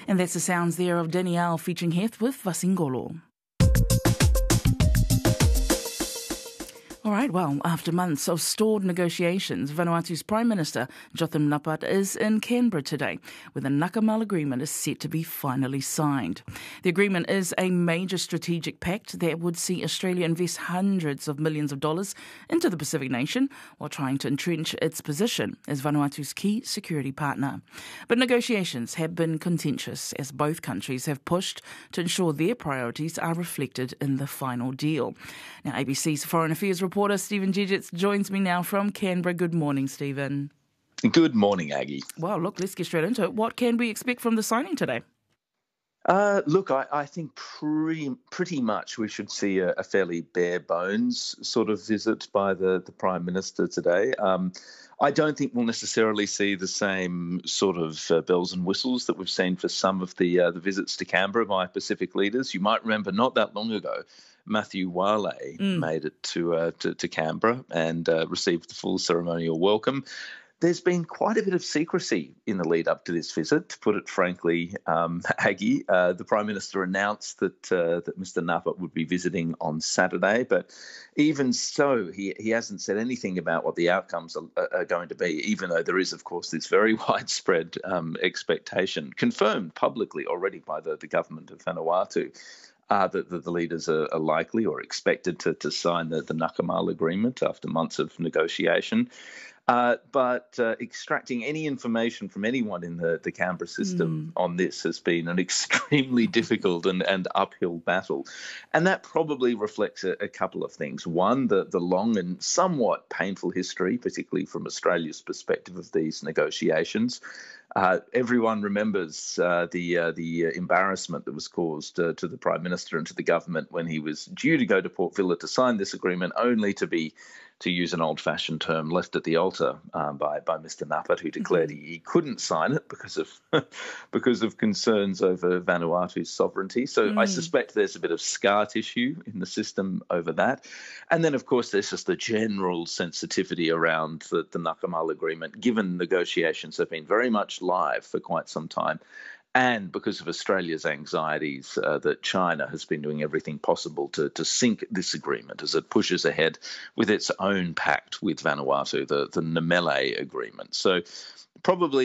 And that's the sounds there of Danielle featuring Heth with Vasingolo. All right, well, after months of stalled negotiations, Vanuatu's Prime Minister, Jotham Napat, is in Canberra today, where the Nakamal Agreement is set to be finally signed. The agreement is a major strategic pact that would see Australia invest hundreds of millions of dollars into the Pacific nation while trying to entrench its position as Vanuatu's key security partner. But negotiations have been contentious as both countries have pushed to ensure their priorities are reflected in the final deal. Now, ABC's Foreign Affairs reporter Stephen Gidgetts joins me now from Canberra. Good morning, Stephen. Good morning, Aggie. Well, look, let's get straight into it. What can we expect from the signing today? Look, I think pretty much we should see a fairly bare bones sort of visit by the Prime Minister today. I don't think we'll necessarily see the same sort of bells and whistles that we've seen for some of the visits to Canberra by Pacific leaders. You might remember not that long ago, Matthew Wale made it to Canberra and received the full ceremonial welcome. There's been quite a bit of secrecy in the lead up to this visit, to put it frankly, Aggie. The Prime Minister announced that Mr. Napat would be visiting on Saturday, but even so, he hasn't said anything about what the outcomes are going to be, even though there is, of course, this very widespread expectation, confirmed publicly already by the government of Vanuatu, that the leaders are likely or expected to sign the Nakamal Agreement after months of negotiation. But extracting any information from anyone in the Canberra system on this has been an extremely difficult and uphill battle. And that probably reflects a couple of things. One, the long and somewhat painful history, particularly from Australia's perspective of these negotiations. Everyone remembers the embarrassment that was caused to the Prime Minister and to the government when he was due to go to Port Vila to sign this agreement, only to be, to use an old-fashioned term, left at the altar by Mr. Napat, who declared he couldn't sign it because of concerns over Vanuatu's sovereignty. So I suspect there's a bit of scar tissue in the system over that. And then, of course, there's just the general sensitivity around the Nakamal Agreement, given negotiations have been very much live for quite some time. And because of Australia's anxieties that China has been doing everything possible to sink this agreement as it pushes ahead with its own pact with Vanuatu, the Namele Agreement. So probably